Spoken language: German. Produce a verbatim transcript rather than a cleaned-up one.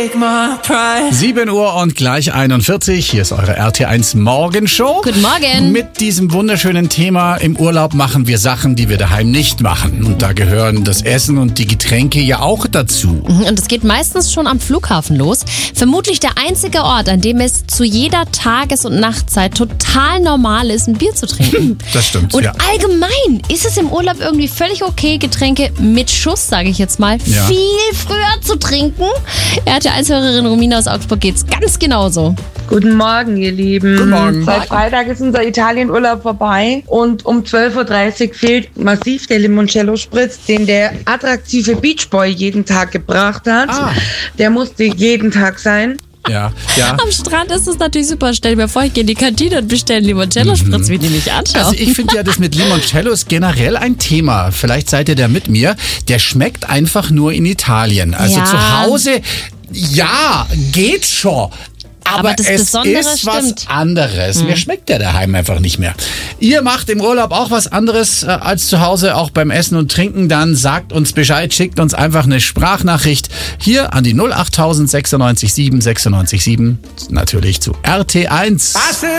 take my pride. sieben Uhr und gleich einundvierzig. Hier ist eure R T eins Morgenshow. Guten Morgen. Mit diesem wunderschönen Thema: Im Urlaub machen wir Sachen, die wir daheim nicht machen. Und da gehören das Essen und die Getränke ja auch dazu. Und es geht meistens schon am Flughafen los. Vermutlich der einzige Ort, an dem es zu jeder Tages- und Nachtzeit total normal ist, ein Bier zu trinken. Das stimmt, Und ja. allgemein ist es im Urlaub irgendwie völlig okay, Getränke mit Schuss, sage ich jetzt mal, Ja. viel früher zu trinken. R T eins-Hörerin Romina aus Augsburg geht's ganz genauso. Guten Morgen, ihr Lieben. Guten Morgen. Seit Freitag ist unser Italienurlaub vorbei und um zwölf Uhr dreißig fehlt massiv der Limoncello-Spritz, den der attraktive Beachboy jeden Tag gebracht hat. Ah. Der musste jeden Tag sein. Ja, ja. Am Strand ist es natürlich super. Stell dir vor, ich gehe in die Kantine und bestelle Limoncello-Spritz, wie die mich anschauen. Also ich finde ja, das mit Limoncello ist generell ein Thema. Vielleicht seid ihr da mit mir. Der schmeckt einfach nur in Italien. Also Ja. zu Hause, ja, geht schon. Aber, Aber das es Besondere ist was stimmt. anderes. Mir schmeckt der daheim einfach nicht mehr. Ihr macht im Urlaub auch was anderes äh, als zu Hause, auch beim Essen und Trinken. Dann sagt uns Bescheid, schickt uns einfach eine Sprachnachricht hier an die null achttausend sechsundneunzig sieben sechsundneunzig sieben. Natürlich zu R T eins. I said